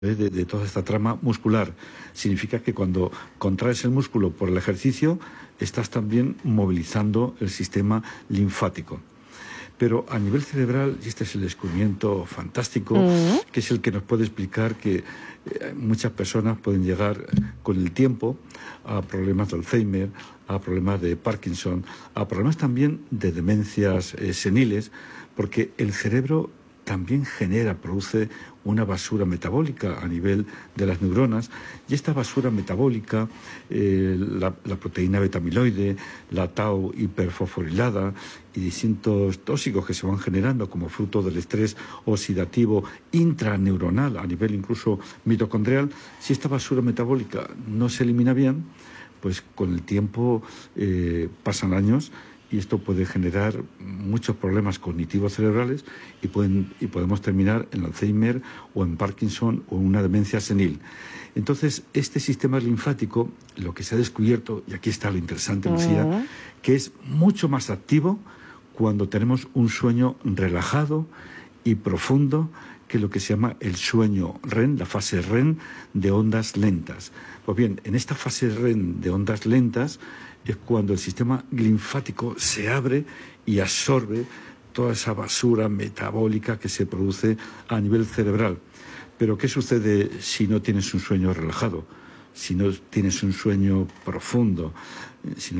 de toda esta trama muscular. Significa que cuando contraes el músculo por el ejercicio, estás también movilizando el sistema linfático. Pero a nivel cerebral, y este es el descubrimiento fantástico, que es el que nos puede explicar que muchas personas pueden llegar con el tiempo a problemas de Alzheimer, a problemas de Parkinson, a problemas también de demencias seniles, porque el cerebro también produce una basura metabólica a nivel de las neuronas, y esta basura metabólica, la proteína beta-amiloide, la tau hiperfosforilada y distintos tóxicos que se van generando como fruto del estrés oxidativo intraneuronal a nivel incluso mitocondrial, si esta basura metabólica no se elimina bien, pues con el tiempo pasan años y esto puede generar muchos problemas cognitivos cerebrales y podemos terminar en Alzheimer o en Parkinson o en una demencia senil. Entonces, este sistema linfático, lo que se ha descubierto, y aquí está lo interesante, Lucía, que es mucho más activo cuando tenemos un sueño relajado y profundo, que es lo que se llama el sueño REM, la fase REM de ondas lentas. Pues bien, en esta fase REM de ondas lentas es cuando el sistema linfático se abre y absorbe toda esa basura metabólica que se produce a nivel cerebral. Pero ¿qué sucede si no tienes un sueño relajado? Si no tienes un sueño profundo, si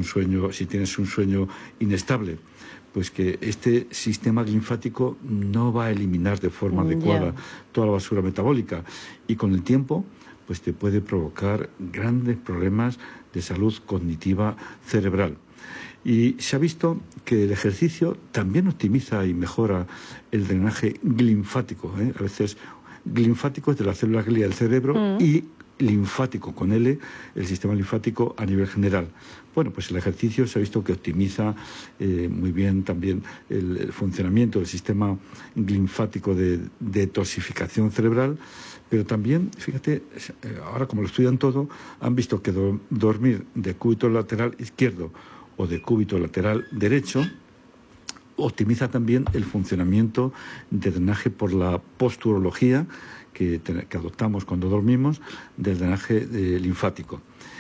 tienes un sueño inestable, pues que este sistema linfático no va a eliminar de forma adecuada toda la basura metabólica y con el tiempo pues te puede provocar grandes problemas de salud cognitiva cerebral. Y se ha visto que el ejercicio también optimiza y mejora el drenaje linfático. A veces linfático es de las células glia del cerebro y linfático con L, el sistema linfático a nivel general. Bueno, pues el ejercicio se ha visto que optimiza muy bien también el funcionamiento del sistema linfático de detoxificación cerebral, pero también, fíjate, ahora como lo estudian todo, han visto que dormir de cúbito lateral izquierdo o de cúbito lateral derecho optimiza también el funcionamiento de drenaje por la posturología que adoptamos cuando dormimos, del drenaje linfático.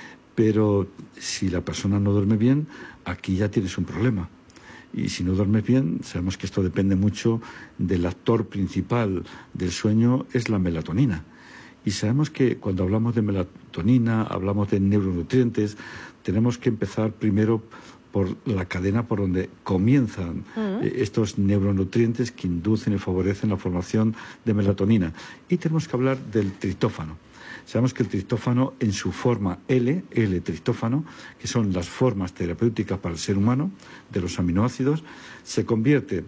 Pero si la persona no duerme bien, aquí ya tienes un problema. Y si no duermes bien, sabemos que esto depende mucho del actor principal del sueño, es la melatonina. Y sabemos que cuando hablamos de melatonina, hablamos de neuronutrientes, tenemos que empezar primero por la cadena por donde comienzan estos neuronutrientes que inducen y favorecen la formación de melatonina. Y tenemos que hablar del triptófano. Sabemos que el triptófano en su forma L-triptófano, que son las formas terapéuticas para el ser humano de los aminoácidos, se convierte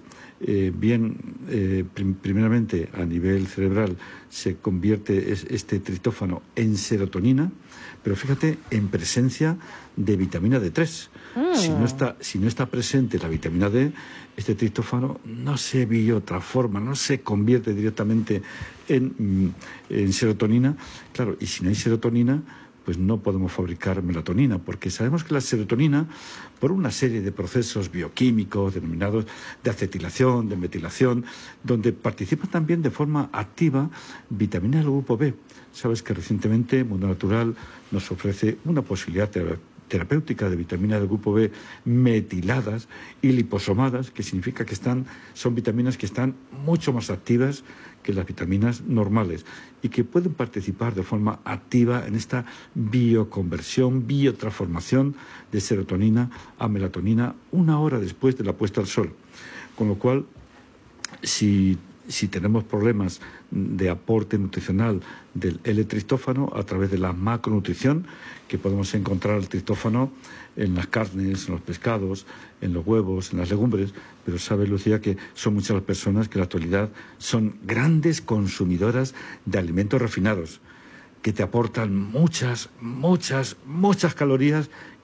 primeramente a nivel cerebral, se convierte este triptófano en serotonina, pero fíjate, en presencia de vitamina D3. Si no está presente la vitamina D, este triptófano no se biotransforma, no se convierte directamente en serotonina. Claro, y si no hay serotonina, pues no podemos fabricar melatonina, porque sabemos que la serotonina, por una serie de procesos bioquímicos denominados de acetilación, de metilación, donde participa también de forma activa vitamina del grupo B. Sabes que recientemente Mundo Natural nos ofrece una posibilidad terapéutica de vitamina del grupo B metiladas y liposomadas, que significa que son vitaminas que están mucho más activas que las vitaminas normales y que pueden participar de forma activa en esta bioconversión, biotransformación de serotonina a melatonina 1 hora después de la puesta al sol. Con lo cual, si tenemos problemas de aporte nutricional del L-triptófano a través de la macronutrición, que podemos encontrar el triptófano en las carnes, en los pescados, en los huevos, en las legumbres, pero sabe, Lucía, que son muchas las personas que en la actualidad son grandes consumidoras de alimentos refinados, que te aportan muchas calorías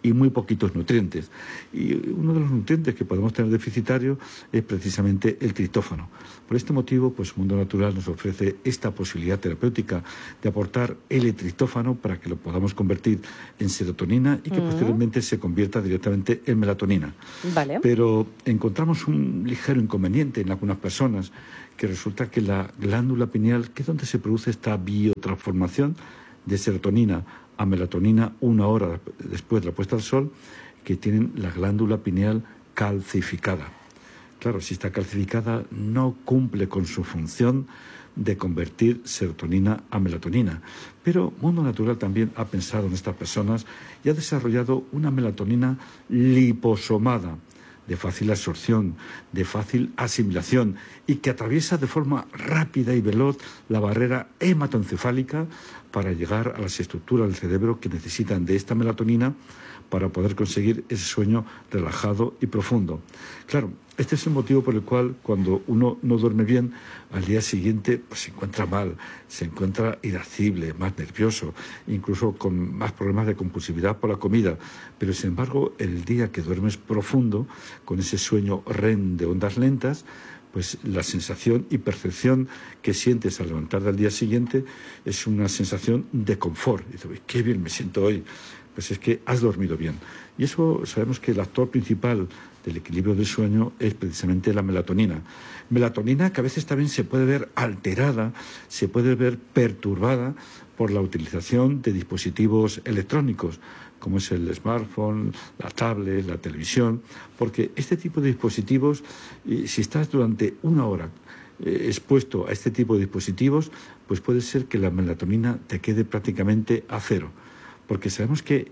y muy poquitos nutrientes. Y uno de los nutrientes que podemos tener deficitario es precisamente el triptófano. Por este motivo, pues Mundo Natural nos ofrece esta posibilidad terapéutica de aportar L-triptófano para que lo podamos convertir en serotonina y que posteriormente se convierta directamente en melatonina. Vale. Pero encontramos un ligero inconveniente en algunas personas, que resulta que la glándula pineal, que es donde se produce esta biotransformación de serotonina a melatonina 1 hora después de la puesta al sol, que tienen la glándula pineal calcificada. Claro, si está calcificada no cumple con su función de convertir serotonina a melatonina. Pero Mundo Natural también ha pensado en estas personas y ha desarrollado una melatonina liposomada, de fácil absorción, de fácil asimilación y que atraviesa de forma rápida y veloz la barrera hematoencefálica para llegar a las estructuras del cerebro que necesitan de esta melatonina para poder conseguir ese sueño relajado y profundo. Claro, este es el motivo por el cual cuando uno no duerme bien, al día siguiente pues, se encuentra mal, se encuentra irascible, más nervioso, incluso con más problemas de compulsividad por la comida. Pero sin embargo, el día que duermes profundo, con ese sueño REM de ondas lentas, pues la sensación y percepción que sientes al levantar al día siguiente es una sensación de confort. Dices, qué bien me siento hoy. Pues es que has dormido bien. Y eso sabemos que el actor principal del equilibrio del sueño es precisamente la melatonina. Melatonina que a veces también se puede ver alterada, se puede ver perturbada por la utilización de dispositivos electrónicos, como es el smartphone, la tablet, la televisión, porque este tipo de dispositivos, si estás durante 1 hora expuesto a este tipo de dispositivos, pues puede ser que la melatonina te quede prácticamente a cero. Porque sabemos que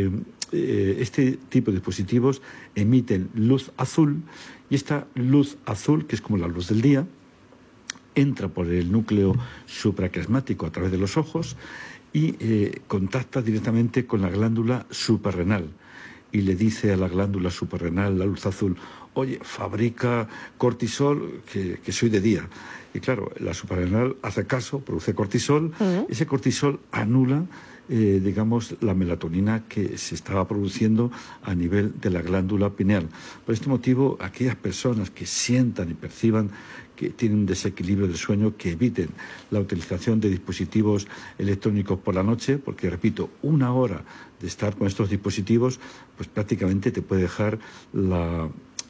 este tipo de dispositivos emiten luz azul y esta luz azul, que es como la luz del día, entra por el núcleo supraquiasmático a través de los ojos y contacta directamente con la glándula suprarrenal y le dice a la glándula suprarrenal, la luz azul, oye, fabrica cortisol, que soy de día. Y claro, la suprarrenal hace caso, produce cortisol, ese cortisol anula digamos, la melatonina que se estaba produciendo a nivel de la glándula pineal. Por este motivo, aquellas personas que sientan y perciban que tienen un desequilibrio del sueño, que eviten la utilización de dispositivos electrónicos por la noche, porque, repito, 1 hora de estar con estos dispositivos, pues prácticamente te puede dejar la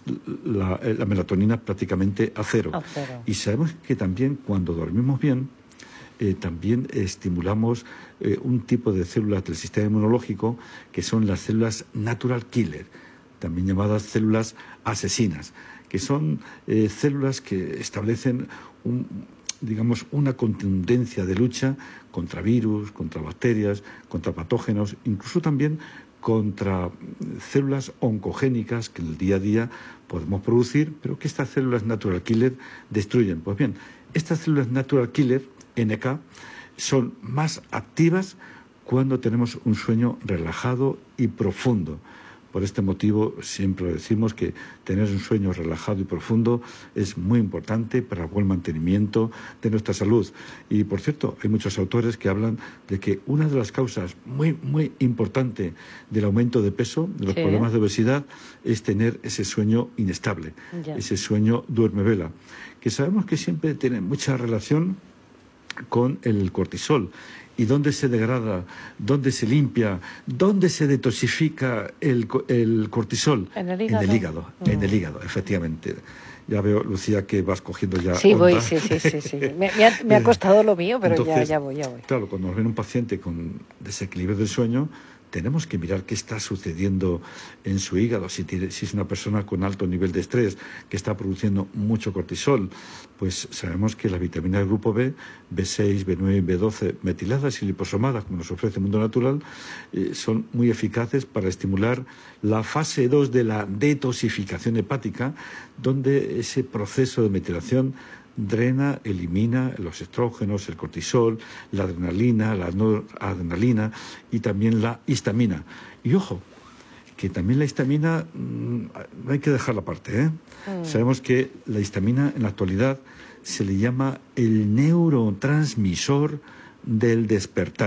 melatonina prácticamente a cero. Y sabemos que también cuando dormimos bien, también estimulamos un tipo de células del sistema inmunológico que son las células natural killer, también llamadas células asesinas, que son células que establecen digamos, una contundencia de lucha contra virus, contra bacterias, contra patógenos, incluso también contra células oncogénicas que en el día a día podemos producir, pero que estas células natural killer destruyen. Pues bien, estas células natural killer, NK, son más activas cuando tenemos un sueño relajado y profundo. Por este motivo siempre decimos que tener un sueño relajado y profundo es muy importante para el buen mantenimiento de nuestra salud. Y por cierto, hay muchos autores que hablan de que una de las causas muy importante del aumento de peso, de los problemas de obesidad, es tener ese sueño inestable, ese sueño duerme-vela, que sabemos que siempre tiene mucha relación con el cortisol. ¿Y dónde se degrada? ¿Dónde se limpia? ¿Dónde se detoxifica el cortisol? En el hígado. En el hígado, en el hígado, efectivamente. Ya veo, Lucía, que vas cogiendo ya sí, onda. Voy, sí. Me ha costado lo mío, pero entonces, ya voy. Claro, cuando nos viene un paciente con desequilibrio del sueño, tenemos que mirar qué está sucediendo en su hígado. Si es una persona con alto nivel de estrés, que está produciendo mucho cortisol, pues sabemos que las vitaminas del grupo B, B6, B9, B12, metiladas y liposomadas, como nos ofrece el Mundo Natural, son muy eficaces para estimular la fase 2 de la detoxificación hepática, donde ese proceso de metilación drena, elimina los estrógenos, el cortisol, la adrenalina, la noradrenalina y también la histamina. Y ojo, que también la histamina no hay que dejarla aparte, ¿eh? Sabemos que la histamina en la actualidad se le llama el neurotransmisor del despertar.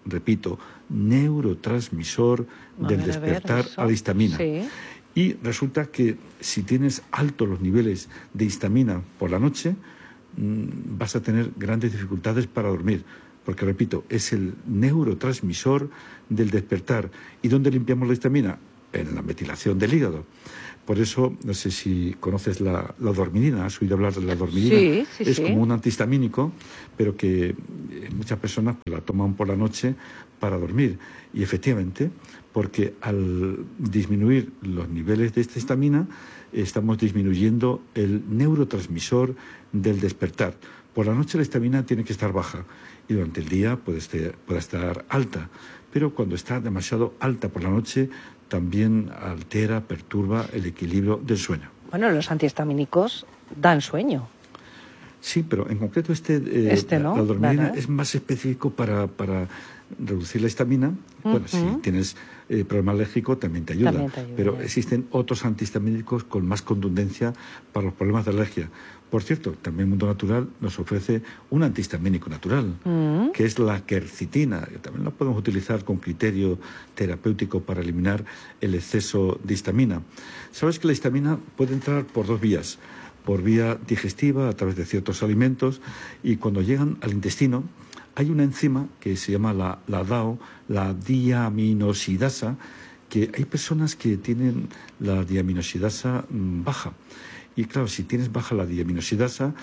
repito, neurotransmisor del despertar a la histamina. Sí. Y resulta que si tienes altos los niveles de histamina por la noche, vas a tener grandes dificultades para dormir. Porque, repito, es el neurotransmisor del despertar. ¿Y dónde limpiamos la histamina? En la metilación del hígado. Por eso, no sé si conoces la dormidina, has oído hablar de la dormidina. Sí, es como un antihistamínico, pero que muchas personas la toman por la noche para dormir. Y efectivamente, porque al disminuir los niveles de esta histamina, estamos disminuyendo el neurotransmisor del despertar. Por la noche la histamina tiene que estar baja y durante el día puede estar alta, pero cuando está demasiado alta por la noche también altera, perturba el equilibrio del sueño. Bueno, los antihistamínicos dan sueño. Sí, pero en concreto ¿no? la dormidina es más específico para reducir la histamina. Bueno, si tienes problema alérgico también te ayuda, pero existen otros antihistamínicos con más contundencia para los problemas de alergia. Por cierto, también Mundo Natural nos ofrece un antihistamínico natural, que es la quercitina, que también la podemos utilizar con criterio terapéutico para eliminar el exceso de histamina. Sabes que la histamina puede entrar por dos vías, por vía digestiva a través de ciertos alimentos, y cuando llegan al intestino hay una enzima que se llama la DAO, la diaminosidasa, que hay personas que tienen la diaminosidasa baja. Y claro, si tienes baja la diaminosidasa,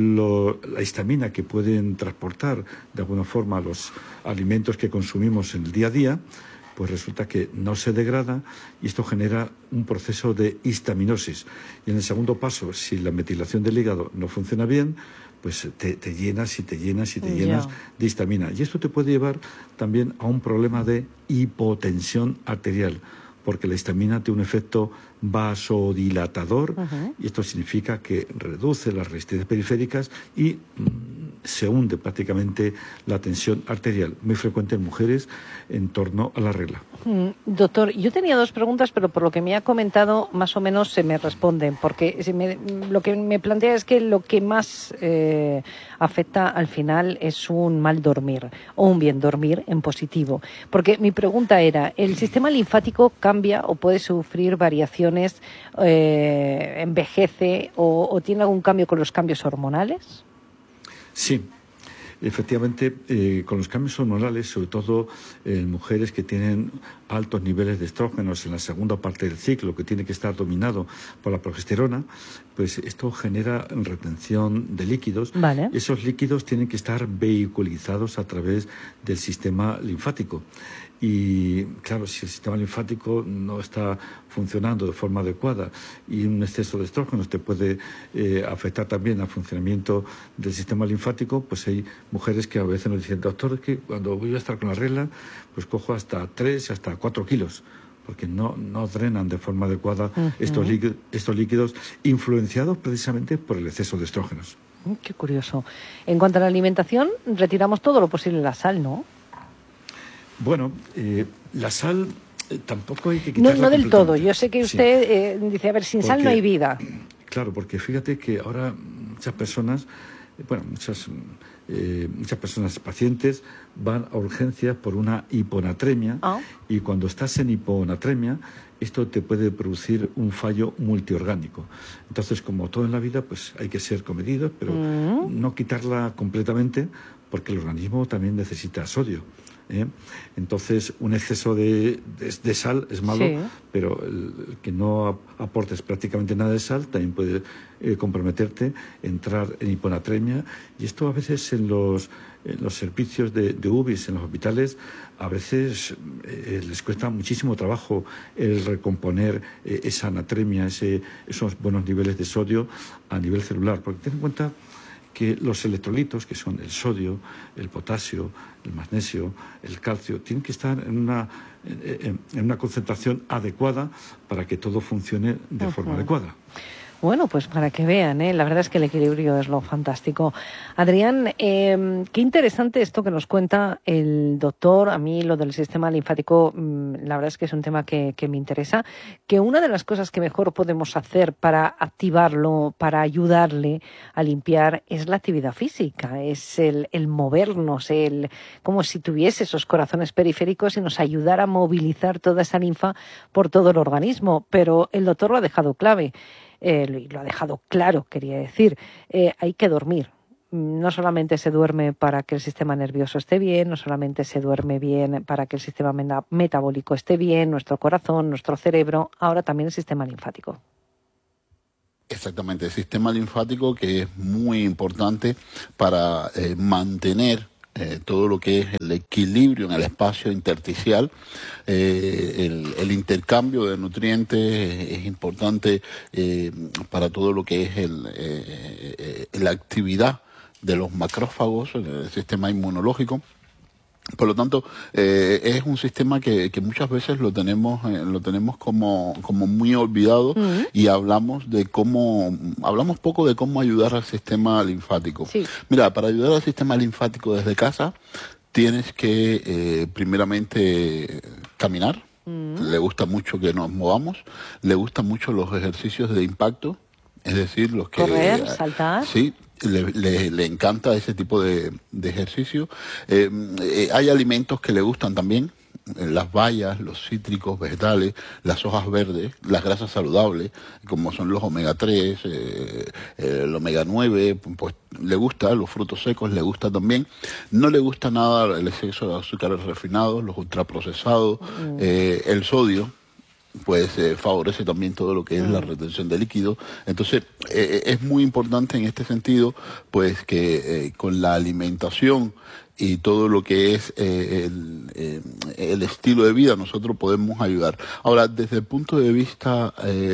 la histamina que pueden transportar de alguna forma los alimentos que consumimos en el día a día, pues resulta que no se degrada y esto genera un proceso de histaminosis. Y en el segundo paso, si la metilación del hígado no funciona bien, pues te llenas de histamina. Y esto te puede llevar también a un problema de hipotensión arterial, porque la histamina tiene un efecto vasodilatador y esto significa que reduce las resistencias periféricas y se hunde prácticamente la tensión arterial, muy frecuente en mujeres en torno a la regla. Doctor, yo tenía dos preguntas, pero por lo que me ha comentado más o menos se me responden, porque lo que me plantea es que lo que más afecta al final es un mal dormir o un bien dormir en positivo. Porque mi pregunta era, ¿el sistema linfático cambia o puede sufrir variaciones, envejece o tiene algún cambio con los cambios hormonales? Sí, efectivamente, con los cambios hormonales, sobre todo en mujeres que tienen altos niveles de estrógenos en la segunda parte del ciclo, que tiene que estar dominado por la progesterona, pues esto genera retención de líquidos. Vale. Esos líquidos tienen que estar vehiculizados a través del sistema linfático. Y claro, si el sistema linfático no está funcionando de forma adecuada y un exceso de estrógenos te puede afectar también al funcionamiento del sistema linfático, pues hay mujeres que a veces nos dicen, doctor, es que cuando voy a estar con la regla, pues cojo hasta 3 y hasta 4 kilos, porque no drenan de forma adecuada estos líquidos influenciados precisamente por el exceso de estrógenos. Qué curioso. En cuanto a la alimentación, retiramos todo lo posible la sal, ¿no? Bueno, la sal tampoco hay que quitarla. No del todo. Yo sé que usted dice, a ver, sin sal no hay vida. Claro, porque fíjate que ahora muchas personas, muchas personas pacientes van a urgencias por una hiponatremia y cuando estás en hiponatremia esto te puede producir un fallo multiorgánico. Entonces, como todo en la vida, pues hay que ser comedidos, pero no quitarla completamente porque el organismo también necesita sodio. Entonces, un exceso de sal es malo, pero el que no aportes prácticamente nada de sal también puede comprometerte, entrar en hiponatremia. Y esto a veces en los servicios de UBIs, en los hospitales, a veces les cuesta muchísimo trabajo el recomponer esa anatremia, esos buenos niveles de sodio a nivel celular. Porque ten en cuenta que los electrolitos, que son el sodio, el potasio, el magnesio, el calcio, tienen que estar en una concentración adecuada para que todo funcione de forma adecuada. Bueno, pues para que vean, ¿eh? La verdad es que el equilibrio es lo fantástico. Adrián, qué interesante esto que nos cuenta el doctor. A mí lo del sistema linfático, la verdad es que es un tema que me interesa. Que una de las cosas que mejor podemos hacer para activarlo, para ayudarle a limpiar, es la actividad física, es el movernos, como si tuviese esos corazones periféricos y nos ayudara a movilizar toda esa linfa por todo el organismo. Pero el doctor lo ha dejado clave. Lo ha dejado claro, quería decir, hay que dormir. No solamente se duerme para que el sistema nervioso esté bien, no solamente se duerme bien para que el sistema metabólico esté bien, nuestro corazón, nuestro cerebro, ahora también el sistema linfático. Exactamente, el sistema linfático, que es muy importante para mantener todo lo que es el equilibrio en el espacio intersticial. El intercambio de nutrientes es importante para todo lo que es la actividad de los macrófagos, el sistema inmunológico. Por lo tanto, es un sistema que muchas veces lo tenemos como muy olvidado, y hablamos poco de cómo ayudar al sistema linfático. Sí. Mira, para ayudar al sistema linfático desde casa, tienes que primeramente caminar. Le gusta mucho que nos movamos, le gustan mucho los ejercicios de impacto, es decir, los que... Correr, saltar. Sí. Le encanta ese tipo de ejercicio. Hay alimentos que le gustan también: las bayas, los cítricos, vegetales, las hojas verdes, las grasas saludables, como son los omega 3, el omega 9, pues le gusta, los frutos secos le gusta también. No le gusta nada el exceso de azúcares refinados, los ultraprocesados, el sodio, pues favorece también todo lo que es la retención de líquidos. Entonces, es muy importante en este sentido, pues que con la alimentación y todo lo que es el estilo de vida, nosotros podemos ayudar. Ahora, desde el punto de vista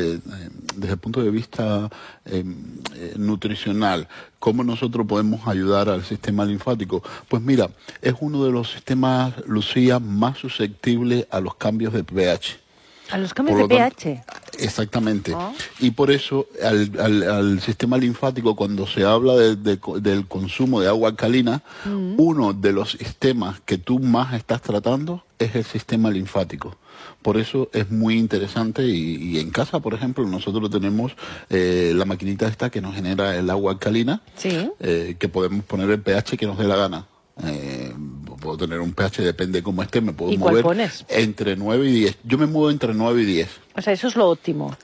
nutricional, ¿cómo nosotros podemos ayudar al sistema linfático? Pues mira, es uno de los sistemas, Lucía, más susceptibles a los cambios de pH. A los cambios de pH. Exactamente. Oh. Y por eso al sistema linfático, cuando se habla del consumo de agua alcalina, uno de los sistemas que tú más estás tratando es el sistema linfático. Por eso es muy interesante, y en casa, por ejemplo, nosotros tenemos la maquinita esta que nos genera el agua alcalina, Sí. Que podemos poner el pH que nos dé la gana. Puedo tener un pH, depende de cómo esté, me puedo ¿Y cuál mover pones? entre 9 y 10. Yo me muevo entre 9 y 10. O sea, eso es lo óptimo.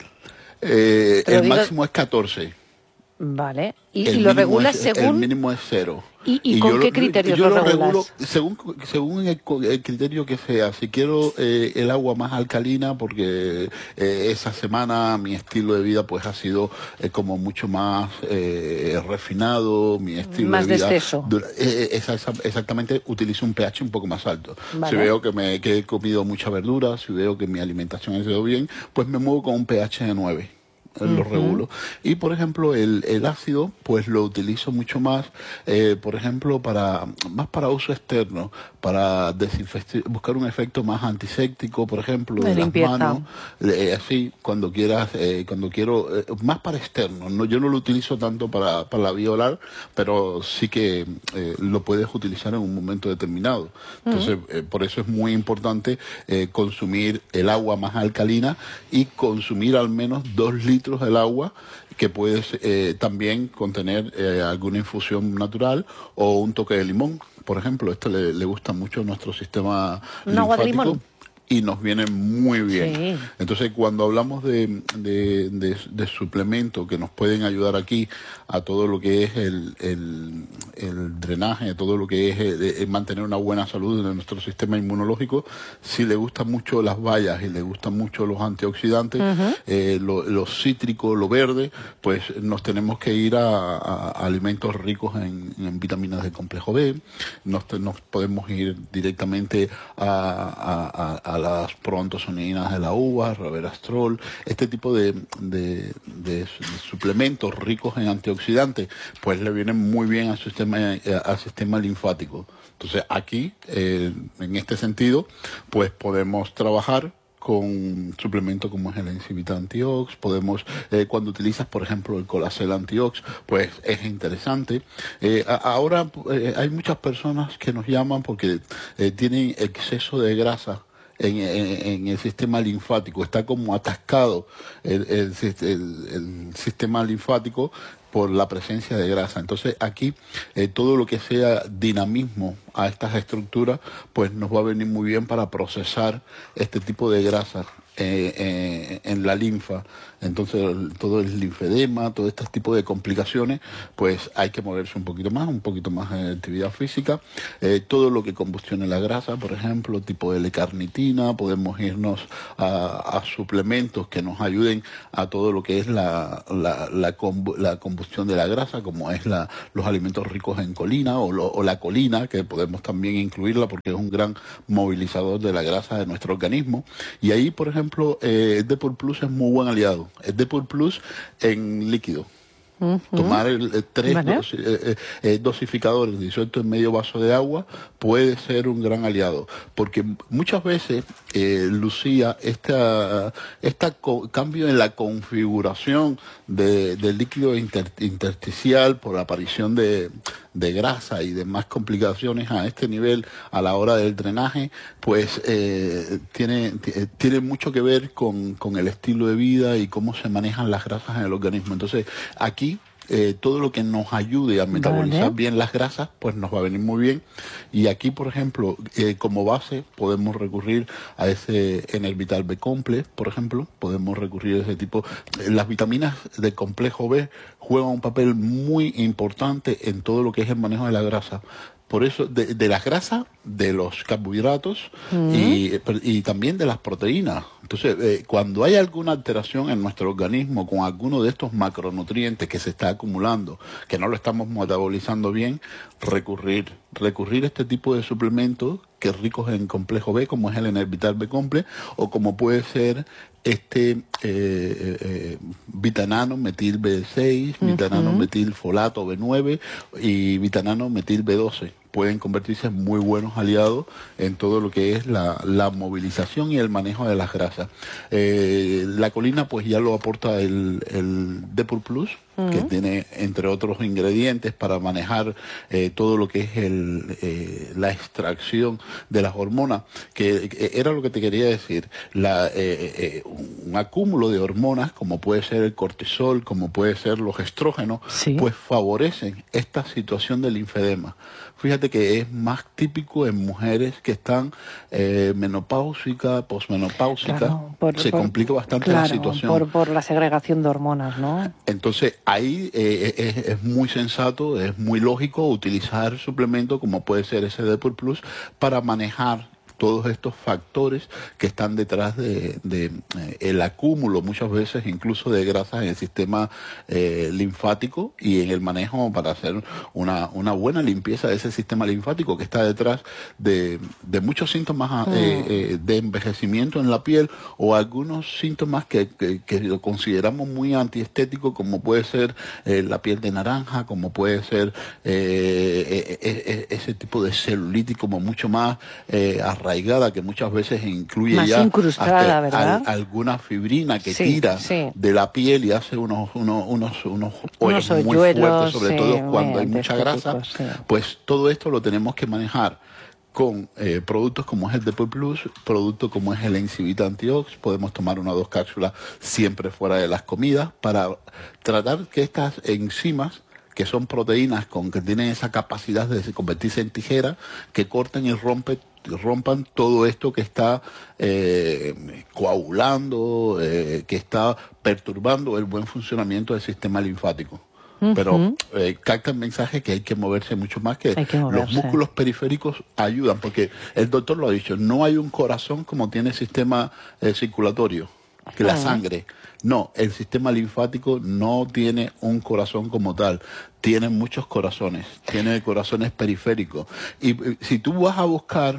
El máximo es 14. Vale. ¿Y lo regulas según? El mínimo es 0. ¿Y con qué criterios yo lo regulas? regulo según el criterio que sea. Si quiero el agua más alcalina, porque esa semana mi estilo de vida pues ha sido como mucho más refinado, mi estilo Más de vida... de exceso. Exactamente, utilizo un pH un poco más alto. Vale. Si veo que he comido mucha verdura, si veo que mi alimentación ha sido bien, pues me muevo con un pH de 9. Lo regulo. Y por ejemplo el ácido pues lo utilizo mucho más, por ejemplo más para uso externo, para buscar un efecto más antiséptico, por ejemplo, de las limpieza. manos, así cuando quiero, más para externo. Yo no lo utilizo tanto para la vía oral, pero sí que lo puedes utilizar en un momento determinado. Entonces por eso es muy importante consumir el agua más alcalina, y consumir al menos 2 litros del agua, que puedes también contener alguna infusión natural o un toque de limón, por ejemplo. Esto le gusta mucho a nuestro sistema ¿Un agua de linfático limón? Y nos viene muy bien. Sí. Entonces, cuando hablamos de suplementos que nos pueden ayudar aquí a todo lo que es el drenaje, a todo lo que es mantener una buena salud de nuestro sistema inmunológico, si le gustan mucho las bayas y le gustan mucho los antioxidantes, los cítricos, lo verde, pues nos tenemos que ir a alimentos ricos en vitaminas del complejo B. Nos podemos ir directamente a las proantocianinas de la uva, resveratrol, este tipo de suplementos ricos en antioxidantes, pues le vienen muy bien al sistema linfático. Entonces aquí, en este sentido, pues podemos trabajar con suplementos como es el Encivita Antiox, podemos, cuando utilizas, por ejemplo, el Colacel Antiox, pues es interesante. Ahora hay muchas personas que nos llaman porque tienen exceso de grasa en el sistema linfático, está como atascado el sistema linfático por la presencia de grasa. Entonces aquí todo lo que sea dinamismo a estas estructuras pues nos va a venir muy bien para procesar este tipo de grasa en la linfa. Entonces todo el linfedema, todo este tipo de complicaciones, pues hay que moverse un poquito más en actividad física. Todo lo que combustione la grasa, por ejemplo, tipo L-carnitina, podemos irnos a suplementos que nos ayuden a todo lo que es la combustión de la grasa, como es los alimentos ricos en colina o la colina, que podemos también incluirla porque es un gran movilizador de la grasa de nuestro organismo. Y ahí, por ejemplo, el Depur Plus es muy buen aliado. El Depur Plus en líquido. Tomar tres dosificadores disueltos en medio vaso de agua puede ser un gran aliado, porque muchas veces, Lucía, cambio en la configuración del líquido intersticial por la aparición de grasa y demás complicaciones a este nivel a la hora del drenaje, pues tiene mucho que ver con el estilo de vida y cómo se manejan las grasas en el organismo. Entonces, aquí todo lo que nos ayude a metabolizar bien las grasas, pues nos va a venir muy bien. Y aquí, por ejemplo, como base, podemos recurrir a ese Enervital B Complex, por ejemplo, podemos recurrir a ese tipo. Las vitaminas del complejo B juegan un papel muy importante en todo lo que es el manejo de la grasa. Por eso, de las grasas, de los carbohidratos y también de las proteínas. Entonces, cuando hay alguna alteración en nuestro organismo con alguno de estos macronutrientes que se está acumulando, que no lo estamos metabolizando bien, recurrir a este tipo de suplementos que es ricos en complejo B, como es el Enervital B Complex, o como puede ser vitanano metil B6, vitanano metil folato B9 y vitanano metil B12. Pueden convertirse en muy buenos aliados en todo lo que es la movilización y el manejo de las grasas. La colina pues ya lo aporta el Depur Plus, que tiene entre otros ingredientes para manejar todo lo que es la extracción de las hormonas, que era lo que te quería decir. Un acúmulo de hormonas, como puede ser el cortisol, como puede ser los estrógenos, pues favorecen esta situación del linfedema. Fíjate que es más típico en mujeres que están menopáusicas, posmenopáusicas, se complica bastante la situación. Por la segregación de hormonas, ¿no? Entonces ahí es muy sensato, es muy lógico utilizar suplementos como puede ser ese Depur Plus para manejar todos estos factores que están detrás el acúmulo muchas veces incluso de grasas en el sistema linfático y en el manejo para hacer una buena limpieza de ese sistema linfático que está detrás de muchos síntomas de envejecimiento en la piel o algunos síntomas que lo consideramos muy antiestéticos, como puede ser la piel de naranja, como puede ser ese tipo de celulitis como mucho más arraigada, que muchas veces incluye más ya alguna fibrina que tira de la piel y hace unos hoyos muy fuertes, sobre todo cuando hay mucha grasa. Pues todo esto lo tenemos que manejar con productos como es el Depur Plus, productos como es el Encivita Antiox. Podemos tomar 1 o 2 cápsulas siempre fuera de las comidas para tratar que estas enzimas, que son proteínas que tienen esa capacidad de convertirse en tijera, que corten y rompan todo esto que está coagulando, que está perturbando el buen funcionamiento del sistema linfático. Pero capta el mensaje que hay que moverse mucho más, que los músculos periféricos ayudan, porque el doctor lo ha dicho, no hay un corazón como tiene el sistema circulatorio, que la sangre. No, el sistema linfático no tiene un corazón como tal, tiene muchos corazones, tiene corazones periféricos. Y si tú vas a buscar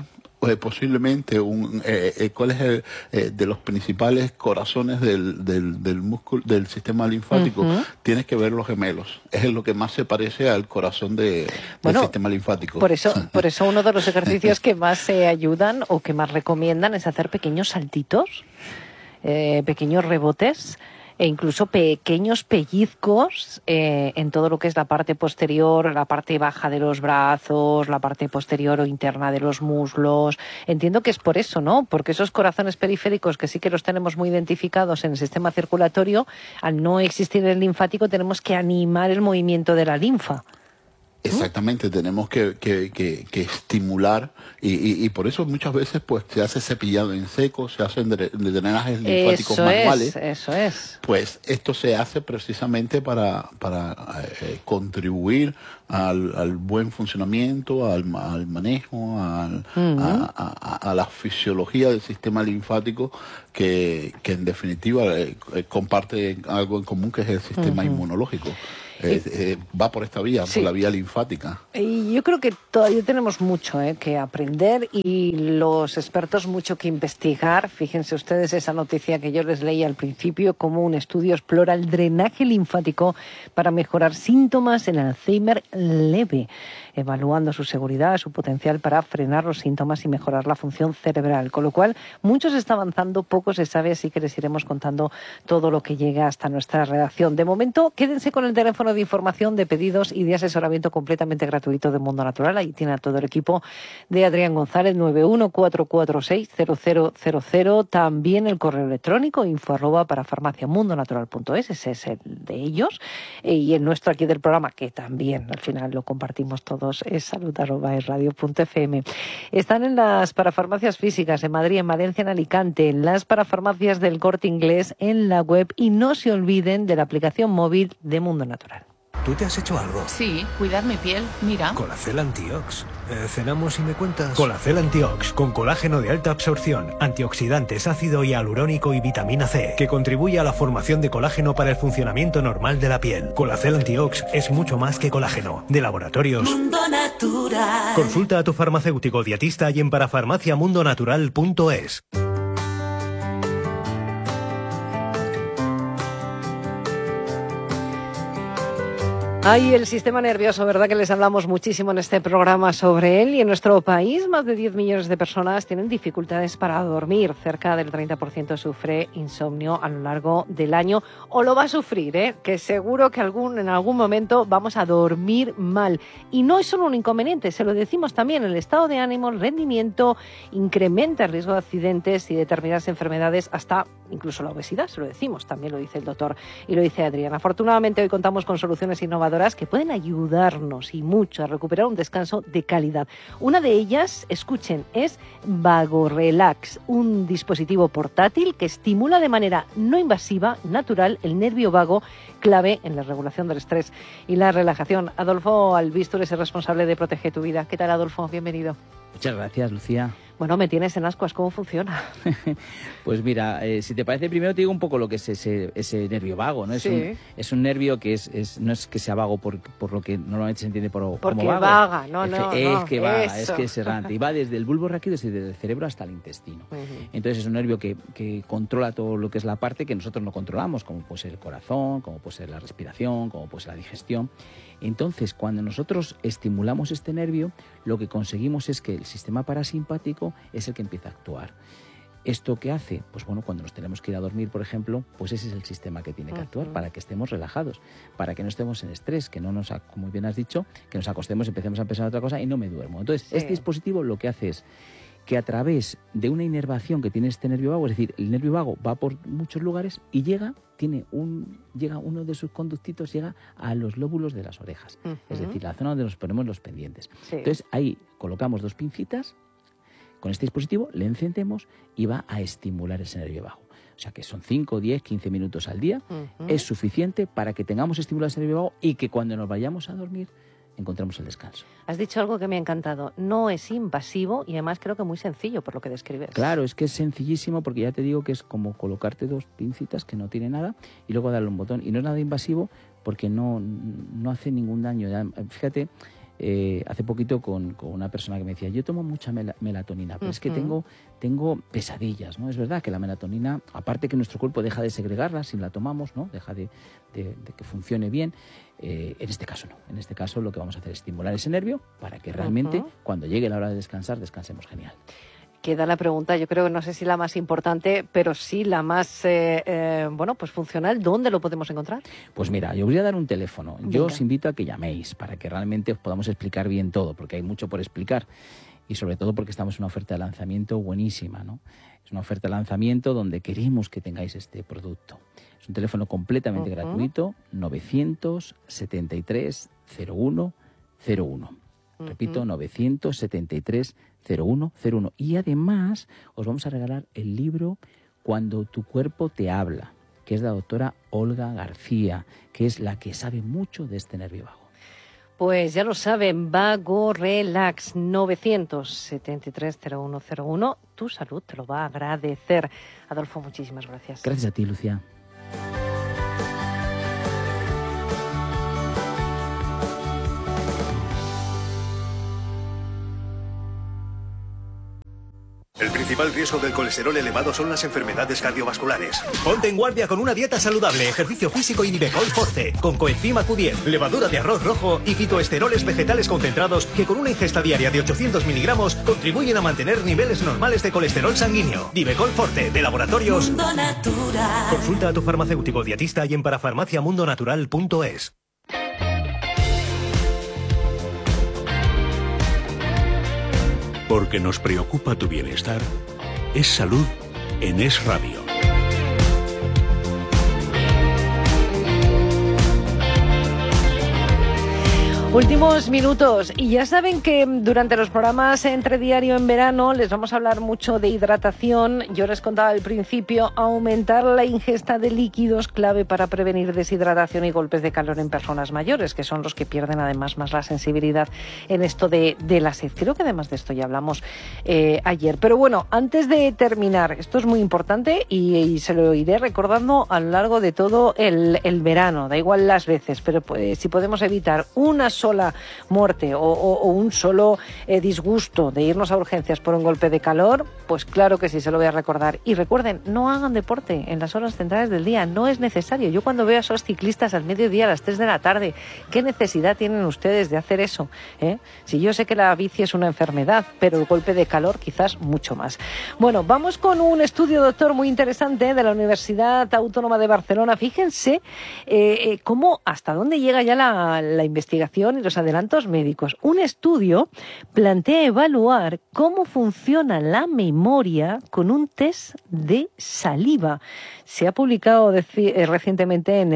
posiblemente cuál es de los principales corazones del músculo, del sistema linfático. Tienes que ver los gemelos. Es lo que más se parece al corazón del sistema linfático. Por eso uno de los ejercicios que más se ayudan o que más recomiendan es hacer pequeños saltitos, pequeños rebotes, e incluso pequeños pellizcos en todo lo que es la parte posterior, la parte baja de los brazos, la parte posterior o interna de los muslos. Entiendo que es por eso, ¿no? Porque esos corazones periféricos, que sí que los tenemos muy identificados en el sistema circulatorio, al no existir el linfático tenemos que animar el movimiento de la linfa. Exactamente, tenemos que estimular y por eso muchas veces pues se hace cepillado en seco, se hacen drenajes linfáticos manuales. Eso es. Pues esto se hace precisamente para contribuir al buen funcionamiento, al manejo, a la fisiología del sistema linfático que en definitiva comparte algo en común, que es el sistema inmunológico. Va por esta vía, por la vía linfática. Y yo creo que todavía tenemos mucho que aprender y los expertos mucho que investigar. Fíjense ustedes esa noticia que yo les leí al principio, como un estudio explora el drenaje linfático para mejorar síntomas en Alzheimer leve, evaluando su seguridad, su potencial para frenar los síntomas y mejorar la función cerebral. Con lo cual, mucho se está avanzando, poco se sabe, así que les iremos contando todo lo que llega hasta nuestra redacción. De momento, quédense con el teléfono de información, de pedidos y de asesoramiento completamente gratuito de Mundo Natural. Ahí tiene a todo el equipo de Adrián González, 914460000. También el correo electrónico info@parafarmaciamundonatural.es, ese es el de ellos. Y el nuestro aquí del programa, que también al final lo compartimos todos, es salud@esradio.fm. Están en las parafarmacias físicas en Madrid, en Valencia, en Alicante, en las parafarmacias del Corte Inglés, en la web, y no se olviden de la aplicación móvil de Mundo Natural. ¿Tú te has hecho algo? Sí, cuidar mi piel, mira. Colacel Antiox. ¿Cenamos y me cuentas? Colacel Antiox, con colágeno de alta absorción, antioxidantes, ácido hialurónico y vitamina C, que contribuye a la formación de colágeno para el funcionamiento normal de la piel. Colacel Antiox es mucho más que colágeno. De Laboratorios Mundo Natural. Consulta a tu farmacéutico dietista y en parafarmaciamundonatural.es. Ay, el sistema nervioso, ¿verdad? Que les hablamos muchísimo en este programa sobre él. Y en nuestro país, más de 10 millones de personas tienen dificultades para dormir. Cerca del 30% sufre insomnio a lo largo del año, o lo va a sufrir, que seguro que en algún momento vamos a dormir mal. Y no es solo un inconveniente, se lo decimos también, el estado de ánimo, el rendimiento, incrementa el riesgo de accidentes y determinadas enfermedades, hasta incluso la obesidad, se lo decimos, también lo dice el doctor y lo dice Adrián. Afortunadamente hoy contamos con soluciones innovadoras que pueden ayudarnos y mucho a recuperar un descanso de calidad. Una de ellas, escuchen, es VagoRelax, un dispositivo portátil que estimula de manera no invasiva, natural, el nervio vago, clave en la regulación del estrés y la relajación. Adolfo Albistur es el responsable de Protege tu Vida. ¿Qué tal, Adolfo? Bienvenido. Muchas gracias, Lucía. Bueno, me tienes en ascuas, ¿cómo funciona? Pues mira, si te parece, primero te digo un poco lo que es ese nervio vago, ¿no? Sí. Es un nervio que no es que sea vago por lo que normalmente se entiende como porque vago. Vaga, es que vaga, eso. es que es errante. Y va desde el bulbo raquídeo, desde el cerebro hasta el intestino. Entonces es un nervio que controla todo lo que es la parte que nosotros no controlamos, como puede ser el corazón, como puede ser la respiración, como puede ser la digestión. Entonces, cuando nosotros estimulamos este nervio, lo que conseguimos es que el sistema parasimpático es el que empieza a actuar. ¿Esto qué hace? Pues bueno, cuando nos tenemos que ir a dormir, por ejemplo, pues ese es el sistema que tiene que actuar para que estemos relajados, para que no estemos en estrés, que no nos, como bien has dicho, que nos acostemos, empecemos a pensar en otra cosa y no me duermo. Entonces, este dispositivo lo que hace es que a través de una inervación que tiene este nervio vago, es decir, el nervio vago va por muchos lugares y llega uno de sus conductitos, llega a los lóbulos de las orejas, es decir, la zona donde nos ponemos los pendientes. Sí. Entonces ahí colocamos 2 pincitas, con este dispositivo le encendemos y va a estimular ese nervio vago. O sea que son 5, 10, 15 minutos al día, es suficiente para que tengamos estimulado ese nervio vago y que cuando nos vayamos a dormir encontramos el descanso. Has dicho algo que me ha encantado. No es invasivo y además creo que muy sencillo por lo que describes. Claro, es que es sencillísimo porque ya te digo que es como colocarte 2 pincitas que no tiene nada y luego darle un botón. Y no es nada invasivo porque no hace ningún daño. Fíjate, hace poquito con una persona que me decía, yo tomo mucha melatonina, pero es que tengo pesadillas, ¿no? Es verdad que la melatonina, aparte que nuestro cuerpo deja de segregarla si la tomamos, ¿no? Deja de que funcione bien. En este caso no. En este caso lo que vamos a hacer es estimular ese nervio para que realmente cuando llegue la hora de descansar, descansemos genial. Queda la pregunta, yo creo que no sé si la más importante, pero sí la más, pues funcional. ¿Dónde lo podemos encontrar? Pues mira, yo voy a dar un teléfono. Venga. Yo os invito a que llaméis para que realmente os podamos explicar bien todo, porque hay mucho por explicar. Y sobre todo porque estamos en una oferta de lanzamiento buenísima, ¿no? Es una oferta de lanzamiento donde queremos que tengáis este producto. Es un teléfono completamente gratuito, 973 01 01. Repito, 973 0101. Y además os vamos a regalar el libro Cuando tu cuerpo te habla, que es de la doctora Olga García, que es la que sabe mucho de este nervio vago. Pues ya lo saben, Vago Relax, 973 0101. Tu salud te lo va a agradecer. Adolfo, muchísimas gracias. Gracias a ti, Lucía. El principal riesgo del colesterol elevado son las enfermedades cardiovasculares. Ponte en guardia con una dieta saludable, ejercicio físico y Divecol Forte, con coenzima Q10, levadura de arroz rojo y fitoesteroles vegetales concentrados que con una ingesta diaria de 800 miligramos contribuyen a mantener niveles normales de colesterol sanguíneo. Divecol Forte, de Laboratorios Mundo Natural. Consulta a tu farmacéutico dietista y en parafarmaciamundonatural.es. Porque nos preocupa tu bienestar, es salud en Es Radio. Últimos minutos, y ya saben que durante los programas Entre Diario en verano les vamos a hablar mucho de hidratación. Yo les contaba al principio, aumentar la ingesta de líquidos, clave para prevenir deshidratación y golpes de calor en personas mayores, que son los que pierden además más la sensibilidad en esto de la sed. Creo que además de esto ya hablamos ayer. Pero bueno, antes de terminar, esto es muy importante y se lo iré recordando a lo largo de todo el verano, da igual las veces, pero pues, si podemos evitar una sola muerte o un solo disgusto de irnos a urgencias por un golpe de calor, pues claro que sí, se lo voy a recordar. Y recuerden, no hagan deporte en las horas centrales del día, no es necesario. Yo cuando veo a esos ciclistas al mediodía, a las 3 de la tarde, ¿qué necesidad tienen ustedes de hacer eso? Si yo sé que la bici es una enfermedad, pero el golpe de calor quizás mucho más. Bueno, vamos con un estudio, doctor, muy interesante de la Universidad Autónoma de Barcelona. Fíjense cómo, hasta dónde llega ya la investigación y los adelantos médicos. Un estudio plantea evaluar cómo funciona la memoria con un test de saliva. Se ha publicado recientemente en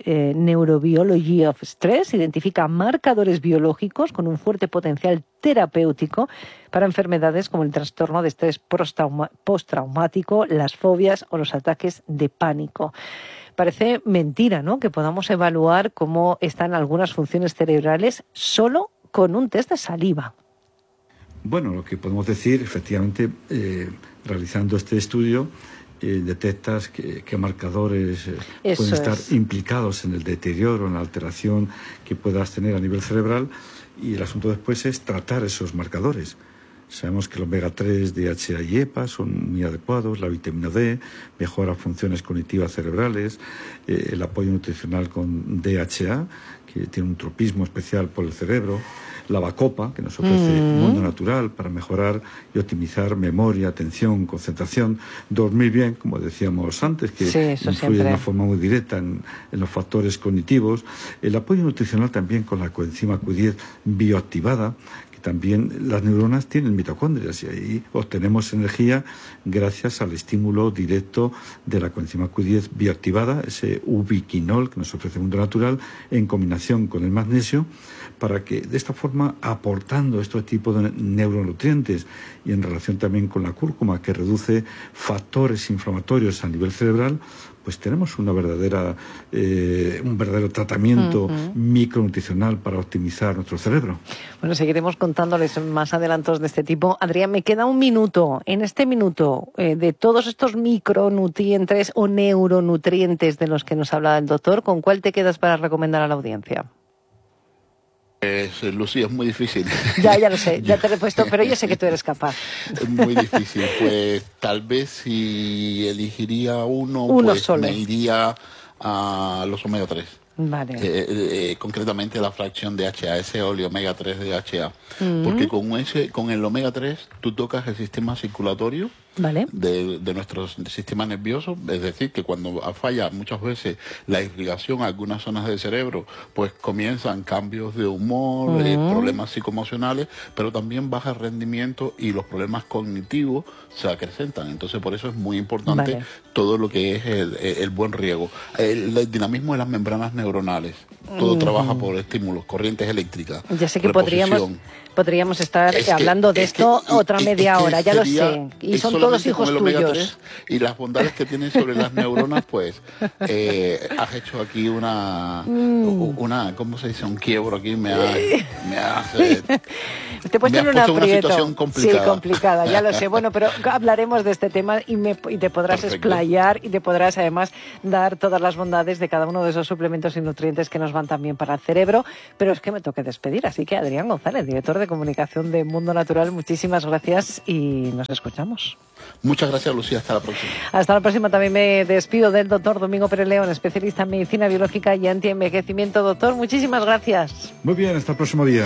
Neurobiology of Stress. Identifica marcadores biológicos con un fuerte potencial terapéutico para enfermedades como el trastorno de estrés postraumático, las fobias o los ataques de pánico. Parece mentira, ¿no?, que podamos evaluar cómo están algunas funciones cerebrales solo con un test de saliva. Bueno, lo que podemos decir, efectivamente, realizando este estudio, detectas qué marcadores pueden estar implicados en el deterioro, en la alteración que puedas tener a nivel cerebral, y el asunto después es tratar esos marcadores. Sabemos que el omega 3, DHA y EPA son muy adecuados, la vitamina D mejora funciones cognitivas cerebrales, el apoyo nutricional con DHA, que tiene un tropismo especial por el cerebro, la Bacopa, que nos ofrece Mundo Natural para mejorar y optimizar memoria, atención, concentración, dormir bien, como decíamos antes, que influye de una forma muy directa en los factores cognitivos, el apoyo nutricional también con la coenzima Q10 bioactivada. También las neuronas tienen mitocondrias y ahí obtenemos energía gracias al estímulo directo de la coenzima Q10 bioactivada, ese ubiquinol que nos ofrece Mundo Natural, en combinación con el magnesio, para que de esta forma, aportando este tipo de neuronutrientes y en relación también con la cúrcuma, que reduce factores inflamatorios a nivel cerebral, pues tenemos un verdadero tratamiento micronutricional para optimizar nuestro cerebro. Bueno, seguiremos contándoles más adelantos de este tipo. Adrián, me queda un minuto. En este minuto, de todos estos micronutrientes o neuronutrientes de los que nos habla el doctor, ¿con cuál te quedas para recomendar a la audiencia? Lucía, es muy difícil. Ya lo sé, ya te lo he puesto, pero yo sé que tú eres capaz. Es muy difícil. Pues tal vez si elegiría uno pues solo. me iría a los omega 3. Vale. Concretamente la fracción DHA, ese óleo omega 3 DHA. Porque con el omega 3 tú tocas el sistema circulatorio, vale, de nuestro sistema nervioso, es decir, que cuando falla muchas veces la irrigación a algunas zonas del cerebro, pues comienzan cambios de humor, problemas psicoemocionales, pero también baja el rendimiento y los problemas cognitivos se acrecentan. Entonces por eso es muy importante todo lo que es el buen riego. El dinamismo de las membranas neuronales, todo trabaja por estímulos, corrientes eléctricas. Ya sé que podríamos estar hablando de esto otra media hora, ya lo sé. Y son todos hijos tuyos. Y las bondades que tienen sobre las neuronas, pues has hecho aquí una ¿cómo se dice? Un quiebro aquí, me hace... Te he puesto en una situación complicada. Sí, complicada, ya lo sé. Bueno, pero hablaremos de este tema y te podrás explayar y te podrás además dar todas las bondades de cada uno de esos suplementos y nutrientes que nos van también para el cerebro. Pero es que me toque despedir, así que Adrián González, director de comunicación de Mundo Natural, muchísimas gracias y nos escuchamos. Muchas gracias, Lucía. Hasta la próxima. Hasta la próxima. También me despido del doctor Domingo Pérez León, especialista en medicina biológica y antienvejecimiento. Doctor, muchísimas gracias. Muy bien, hasta el próximo día.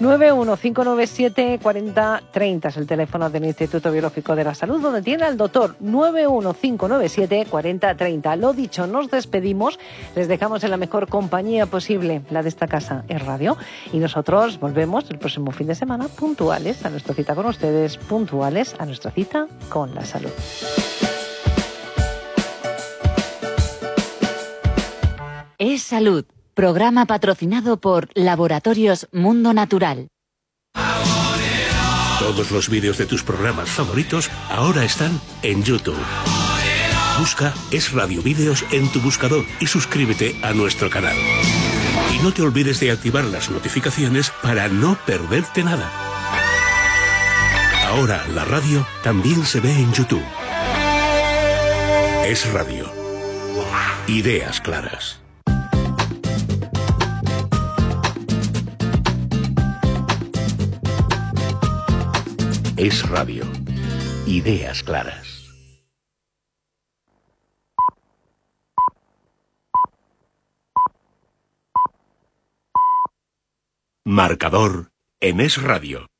915974030 es el teléfono del Instituto Biológico de la Salud, donde tiene al doctor. 915974030. Lo dicho, nos despedimos. Les dejamos en la mejor compañía posible, la de esta casa, es Radio. Y nosotros volvemos el próximo fin de semana puntuales a nuestra cita con ustedes, puntuales a nuestra cita con la salud. Es Salud, programa patrocinado por Laboratorios Mundo Natural. Todos los vídeos de tus programas favoritos ahora están en YouTube. Busca Es Radio Vídeos en tu buscador y suscríbete a nuestro canal. Y no te olvides de activar las notificaciones para no perderte nada. Ahora la radio también se ve en YouTube. Es Radio. Ideas claras. Es Radio. Ideas claras. Marcador en Es Radio.